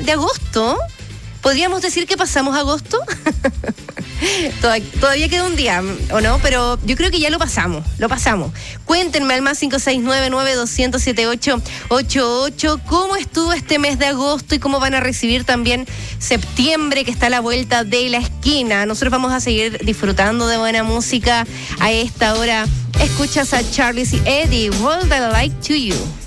de agosto. ¿Podríamos decir que pasamos agosto? Todavía queda un día, ¿o no? Pero yo creo que ya lo pasamos. Cuéntenme al más 569-9200-7888 cómo estuvo este mes de agosto y cómo van a recibir también septiembre, que está a la vuelta de la esquina. Nosotros vamos a seguir disfrutando de buena música a esta hora. Escuchas a Charlie y Eddie, World I Like to You.